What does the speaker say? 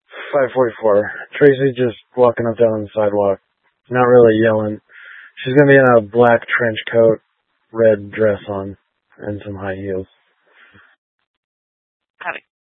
544. Tracy just walking up down the sidewalk. Not really yelling. She's gonna be in a black trench coat, red dress on, and some high heels. Copy.